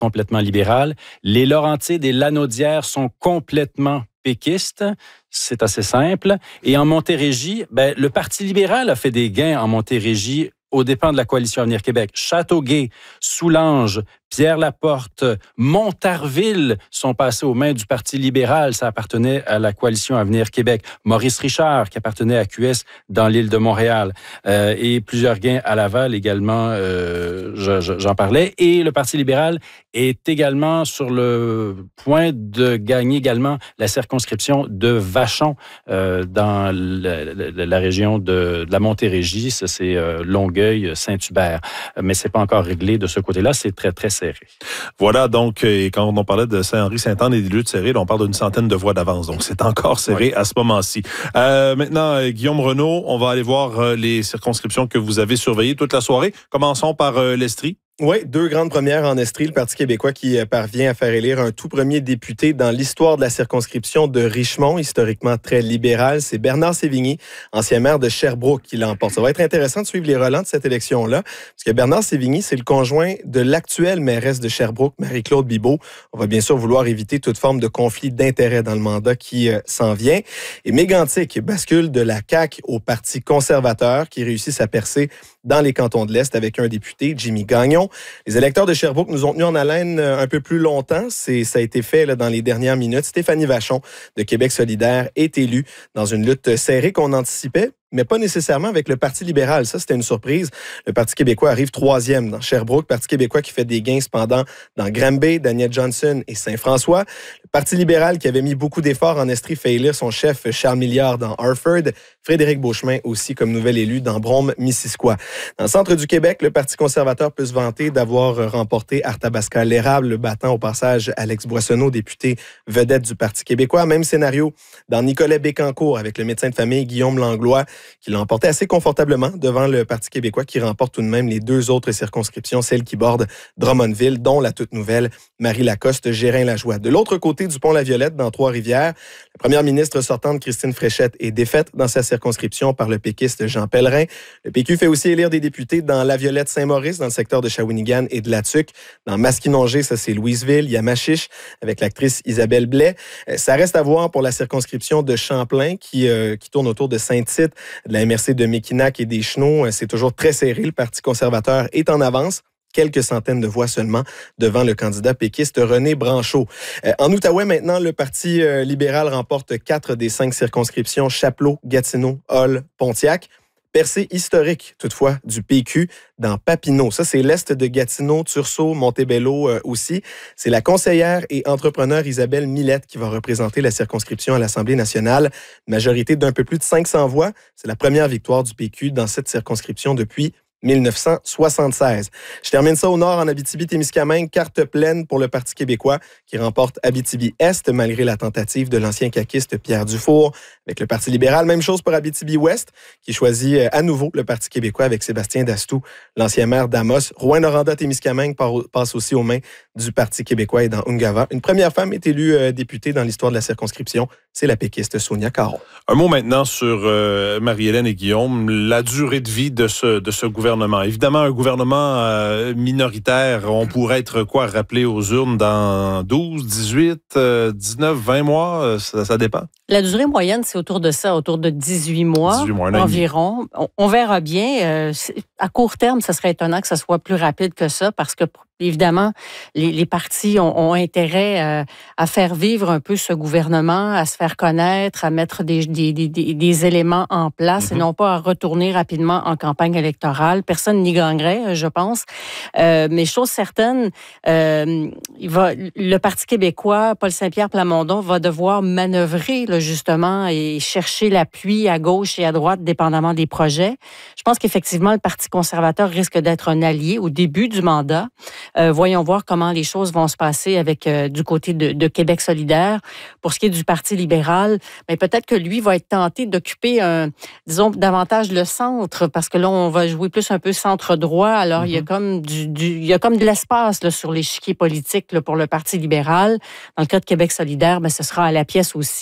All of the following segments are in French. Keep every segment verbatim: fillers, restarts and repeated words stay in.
complètement libéral. Les Laurentides et Lanaudière sont complètement péquistes. C'est assez simple. Et en Montérégie, ben, le Parti libéral a fait des gains en Montérégie aux dépens de la Coalition Avenir Québec. Châteauguay, Soulanges, Pierre-Laporte, Montarville sont passés aux mains du Parti libéral. Ça appartenait à la Coalition Avenir Québec. Maurice Richard, qui appartenait à Q S dans l'île de Montréal. Euh, et plusieurs gains à Laval également, euh, je, je, j'en parlais. Et le Parti libéral est également sur le point de gagner également la circonscription de Vachon euh, dans la, la, la région de, de la Montérégie. Ça, c'est euh, Longueuil, Saint-Hubert. Mais c'est pas encore réglé de ce côté-là. C'est très, très serré. Voilà, donc, et quand on parlait de Saint-Henri-Sainte-Anne et des luttes serrées, on parle d'une centaine de voix d'avance. Donc, c'est encore serré oui. à ce moment-ci. Euh, maintenant, euh, Guillaume Renaud, on va aller voir euh, les circonscriptions que vous avez surveillées toute la soirée. Commençons par euh, l'Estrie. Oui, deux grandes premières en Estrie. Le Parti québécois qui parvient à faire élire un tout premier député dans l'histoire de la circonscription de Richmond, historiquement très libéral. C'est Bernard Sévigny, ancien maire de Sherbrooke, qui l'emporte. Ça va être intéressant de suivre les relents de cette élection-là, parce que Bernard Sévigny, c'est le conjoint de l'actuelle mairesse de Sherbrooke, Marie-Claude Bibeau. On va bien sûr vouloir éviter toute forme de conflit d'intérêts dans le mandat qui euh, s'en vient. Et Mégantic bascule de la C A Q au Parti conservateur, qui réussit sa percée dans les cantons de l'Est avec un député, Jimmy Gagnon. Les électeurs de Sherbrooke nous ont tenus en haleine un peu plus longtemps. C'est, ça a été fait là, dans les dernières minutes. Stéphanie Vachon de Québec solidaire est élue dans une lutte serrée qu'on anticipait, mais pas nécessairement avec le Parti libéral. Ça, c'était une surprise. Le Parti québécois arrive troisième dans Sherbrooke. Parti québécois qui fait des gains cependant dans Granby, Daniel Johnson et Saint-François. Le Parti libéral qui avait mis beaucoup d'efforts en Estrie fait élire son chef Charles Milliard dans Harford. Frédéric Beauchemin aussi comme nouvel élu dans Brome-Missisquoi. Dans le centre du Québec, le Parti conservateur peut se vanter d'avoir remporté Arthabasca-L'Érable, battant au passage Alex Boissonneau, député vedette du Parti québécois. Même scénario dans Nicolet-Bécancour avec le médecin de famille Guillaume Langlois, qui l'a emporté assez confortablement devant le Parti québécois qui remporte tout de même les deux autres circonscriptions, celles qui bordent Drummondville, dont la toute nouvelle Marie Lacoste, Gérin-Lajoie. De l'autre côté du pont La Violette, dans Trois-Rivières, la première ministre sortante Christine Fréchette est défaite dans sa circonscription par le péquiste Jean Pellerin. Le P Q fait aussi élire des députés dans La Violette-Saint-Maurice, dans le secteur de Shawinigan et de La Tuque. Dans Masquinongé, ça c'est Louisville. Il y a Machiche avec l'actrice Isabelle Blais. Ça reste à voir pour la circonscription de Champlain qui, euh, qui tourne autour de Saint-Tite, de la M R C de Mekinac et des Chenaux. C'est toujours très serré. Le Parti conservateur est en avance. Quelques centaines de voix seulement devant le candidat péquiste René Branchot. Euh, en Outaouais, maintenant, le Parti euh, libéral remporte quatre des cinq circonscriptions, Chapleau, Gatineau, Hull, Pontiac. Percée historique, toutefois, du P Q dans Papineau. Ça, c'est l'est de Gatineau, Tursault, Montebello euh, aussi. C'est la conseillère et entrepreneur Isabelle Millette qui va représenter la circonscription à l'Assemblée nationale. Majorité d'un peu plus de cinq cents voix. C'est la première victoire du P Q dans cette circonscription depuis dix-neuf cent soixante-seize. Je termine ça au nord en Abitibi-Témiscamingue. Carte pleine pour le Parti québécois qui remporte Abitibi-Est malgré la tentative de l'ancien caquiste Pierre Dufour. Avec le Parti libéral, même chose pour Abitibi-Ouest qui choisit à nouveau le Parti québécois avec Sébastien Dastou, l'ancien maire d'Amos. Rouyn-Noranda-Témiscamingue passe aussi aux mains du Parti québécois et dans Ungava. Une première femme est élue euh, députée dans l'histoire de la circonscription. C'est la péquiste Sonia Caron. Un mot maintenant sur euh, Marie-Hélène et Guillaume, la durée de vie de ce, de ce gouvernement. Évidemment, un gouvernement euh, minoritaire, on pourrait être quoi, rappelé aux urnes dans douze, dix-huit, dix-neuf, vingt mois, ça, ça dépend. La durée moyenne, c'est autour de ça, autour de dix-huit mois, dix-huit mois environ. On, on verra bien. Euh, à court terme, ça serait étonnant que ça soit plus rapide que ça parce que évidemment, les, les partis ont, ont intérêt euh, à faire vivre un peu ce gouvernement, à se faire connaître, à mettre des, des, des, des éléments en place mm-hmm. et non pas à retourner rapidement en campagne électorale. Personne n'y gagnerait, je pense. Euh, mais chose certaine, euh, il va, le Parti québécois, Paul Saint-Pierre Plamondon, va devoir manœuvrer là, justement et chercher l'appui à gauche et à droite, dépendamment des projets. Je pense qu'effectivement, le Parti conservateur risque d'être un allié au début du mandat. Euh, voyons voir comment les choses vont se passer avec euh, du côté de, de Québec solidaire. Pour ce qui est du Parti libéral, mais peut-être que lui va être tenté d'occuper, un, disons, davantage le centre, parce que là, on va jouer plus un peu centre-droit. Alors, mm-hmm. il y a comme du, du, il y a comme de l'espace là, sur l'échiquier politique là, pour le Parti libéral. Dans le cas de Québec solidaire, ben, ce sera à la pièce aussi. Il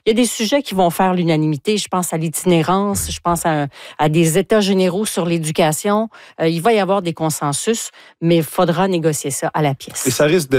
il y a des sujets qui vont faire l'unanimité. Je pense à l'itinérance, je pense à, à des états généraux sur l'éducation. Euh, il va y avoir des consensus, mais il faudra négocier ça à la pièce. Et ça risque